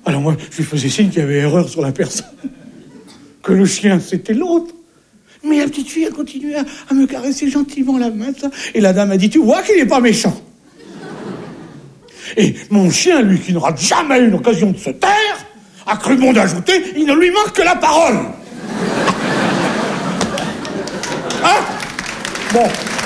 Alors moi, je lui faisais signe qu'il y avait erreur sur la personne. Que le chien, c'était l'autre. Mais la petite fille a continué à me caresser gentiment la main, ça. Et la dame a dit, tu vois qu'il n'est pas méchant. Et mon chien, lui, qui n'aura jamais eu l'occasion de se taire, a cru bon d'ajouter, il ne lui manque que la parole. Hein? Bon.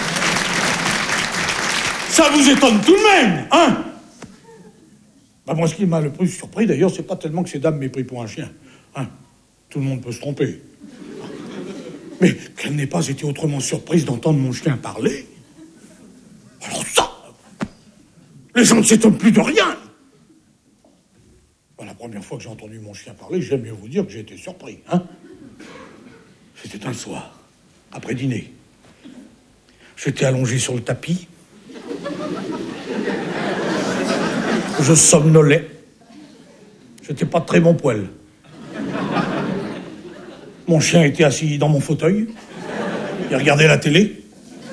Ça vous étonne tout de même, hein? Bah moi, ce qui m'a le plus surpris, d'ailleurs, c'est pas tellement que ces dames m'aient pris pour un chien. Hein? Tout le monde peut se tromper. Mais qu'elle n'ait pas été autrement surprise d'entendre mon chien parler. Alors ça, les gens ne s'étonnent plus de rien. Bah, la première fois que j'ai entendu mon chien parler, j'aime mieux vous dire que j'ai été surpris. Hein? C'était un soir, après dîner. J'étais allongé sur le tapis. Je somnolais. J'étais pas très bon poil. Mon chien était assis dans mon fauteuil. Il regardait la télé.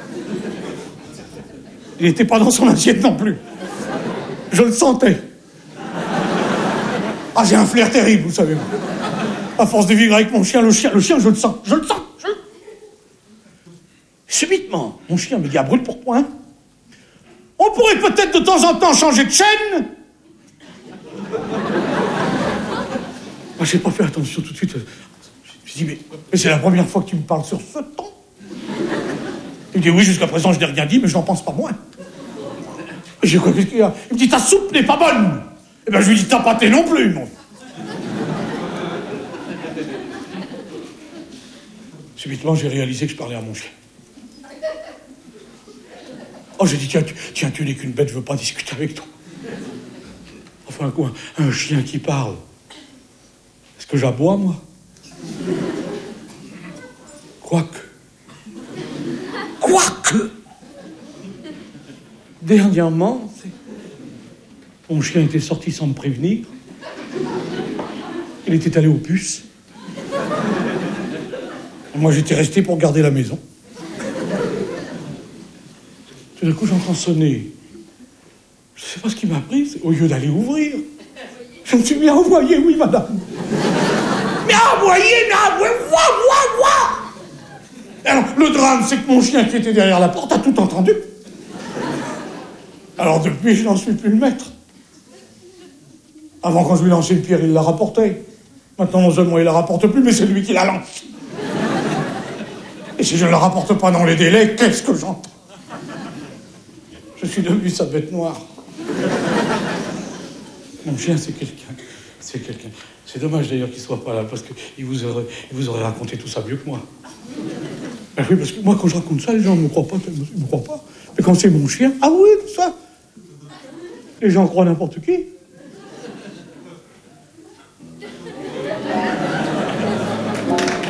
Il n'était pas dans son assiette non plus. Je le sentais. Ah, j'ai un flair terrible, vous savez. À force de vivre avec mon chien, le chien, je le sens. Je le sens. Subitement, mon chien me dit à brûle pourpoint, on pourrait peut-être de temps en temps changer de chaîne. Moi, j'ai pas fait attention tout de suite. Je dis, mais c'est la première fois que tu me parles sur ce ton. Il me dit, oui, jusqu'à présent, je n'ai rien dit, mais je n'en pense pas moins. Et j'ai quoi, qu'est-ce qu'il y a? Il me dit, ta soupe n'est pas bonne. Eh ben, je lui dis, ta pâté non plus, non. Subitement, j'ai réalisé que je parlais à mon chien. Oh, j'ai dit, tiens, tu n'es qu'une bête, je veux pas discuter avec toi. Enfin, quoi, un chien qui parle. Est-ce que j'aboie, moi? Quoique. Dernièrement, mon chien était sorti sans me prévenir. Il était allé aux puces. Et moi, j'étais resté pour garder la maison. Tout d'un coup, j'entends sonner. Je ne sais pas ce qui m'a pris. Au lieu d'aller ouvrir, je me suis mis à envoyer, oui, madame. Mais envoyer. Alors, le drame, c'est que mon chien qui était derrière la porte a tout entendu. Alors, depuis, je n'en suis plus le maître. Avant, quand je lui lançais une pierre, il la rapportait. Maintenant, non seulement il la rapporte plus, mais c'est lui qui la lance. Et si je ne la rapporte pas dans les délais, qu'est-ce que j'entends? Je suis devenu sa bête noire. Mon chien, c'est quelqu'un. C'est dommage d'ailleurs qu'il soit pas là, parce qu'il vous aurait raconté tout ça mieux que moi. Ben oui, parce que moi, quand je raconte ça, les gens ne me croient pas. Ils me croient pas. Mais quand c'est mon chien, ah oui, tout ça. Les gens croient n'importe qui.